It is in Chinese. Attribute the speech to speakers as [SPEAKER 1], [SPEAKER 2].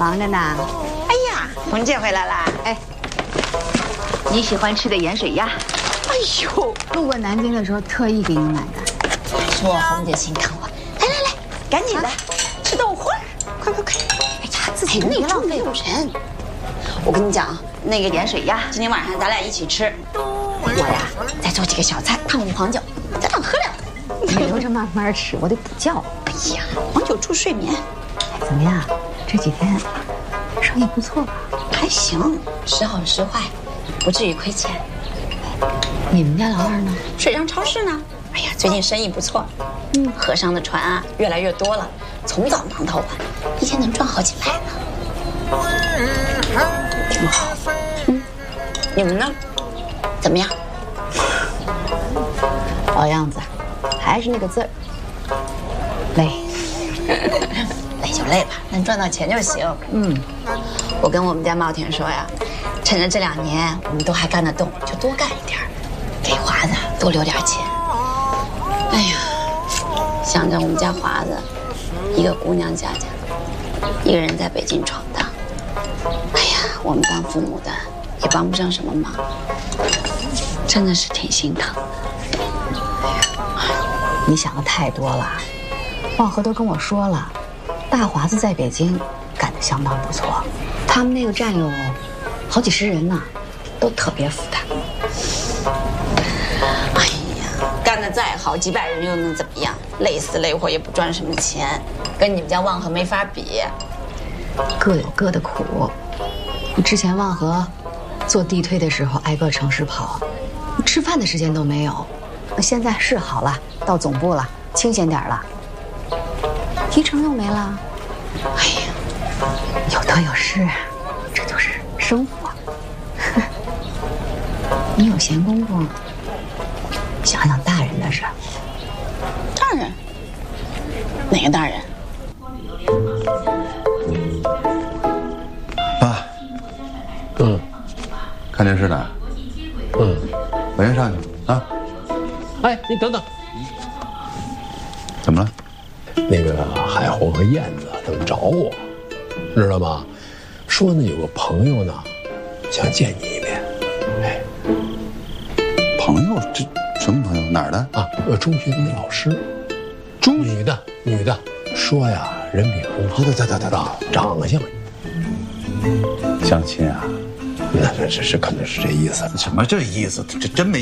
[SPEAKER 1] 忙着呢。
[SPEAKER 2] 哎呀，红姐回来啦！
[SPEAKER 1] 哎，
[SPEAKER 3] 你喜欢吃的盐水鸭？
[SPEAKER 2] 哎呦，
[SPEAKER 1] 路过南京的时候特意给你买的。
[SPEAKER 2] 说红姐心疼我。来，赶紧的，吃豆花，快！哎呀，自己内助没有人。我跟你讲，那个盐水鸭，今天晚上咱俩一起吃。我呀，再做几个小菜，烫壶黄酒，咱俩喝两个。
[SPEAKER 1] 你留着慢慢吃，我得补觉。
[SPEAKER 2] 哎呀，黄酒助睡眠。
[SPEAKER 1] 哎，怎么样？这几天生意不错吧？
[SPEAKER 2] 还行，时好时坏，不至于亏钱。
[SPEAKER 1] 你们家老二呢？
[SPEAKER 2] 水上超市呢？哎呀，最近生意不错。河上的船啊越来越多了，从早忙到晚，一天能赚好几百呢。挺好。你们呢？怎么样？
[SPEAKER 1] 老样子，还是那个字儿，累。
[SPEAKER 2] 累就累吧，能赚到钱就行。我跟我们家茂田说呀，趁着这2年我们都还干得动，就多干一点，给华子多留点钱。哎呀，想着我们家华子，一个姑娘家，一个人在北京闯荡。哎呀，我们当父母的也帮不上什么忙，真的是挺心疼的。
[SPEAKER 1] 你想的太多了，望和都跟我说了，大华子在北京干得相当不错，他们那个站有好几十人呢，都特别服他。
[SPEAKER 2] 哎呀，干得再好，几百人又能怎么样？累死累活也不赚什么钱，跟你们家望和没法比。
[SPEAKER 1] 各有各的苦。之前望和做地推的时候，挨个城市跑，吃饭的时间都没有。现在是好了，到总部了，清闲点了。提成又没了。哎呀，有得有失，这就是生活。你有闲工夫，想想大人的事。
[SPEAKER 2] 大人？哪个大人？
[SPEAKER 4] 爸。看电视呢。我先上去啊。
[SPEAKER 5] 哎，你等等，
[SPEAKER 4] 怎么了？
[SPEAKER 5] 那个海红和燕子他们找我，知道吗？说呢有个朋友呢，想见你一面。哎，
[SPEAKER 4] 朋友？这什么朋友？哪儿的？
[SPEAKER 5] 啊，中学的一老师，女的，说呀人品很好，长相
[SPEAKER 4] 相亲啊？
[SPEAKER 5] 那这可能是这意思。
[SPEAKER 4] 什么这意思？这真没。